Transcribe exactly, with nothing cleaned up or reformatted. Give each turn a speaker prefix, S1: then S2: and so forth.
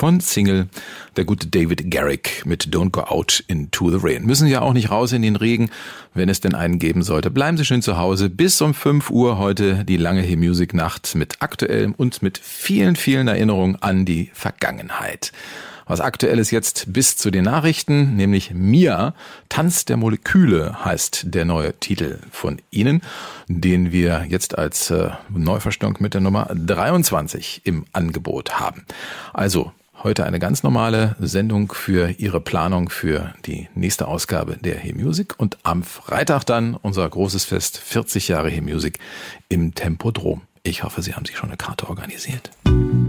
S1: von Single, der gute David Garrick mit Don't Go Out Into the Rain. Müssen ja auch nicht raus in den Regen, wenn es denn einen geben sollte. Bleiben Sie schön zu Hause. Bis um fünf Uhr heute die lange Hey Music Nacht mit aktuellem und mit vielen, vielen Erinnerungen an die Vergangenheit. Was aktuell ist jetzt bis zu den Nachrichten, nämlich Mia, Tanz der Moleküle heißt der neue Titel von Ihnen, den wir jetzt als äh, Neuverstellung mit der Nummer dreiundzwanzig im Angebot haben. Also heute eine ganz normale Sendung für Ihre Planung für die nächste Ausgabe der Hey Music und am Freitag dann unser großes Fest vierzig Jahre Hey Music im Tempodrom. Ich hoffe, Sie haben sich schon eine Karte organisiert.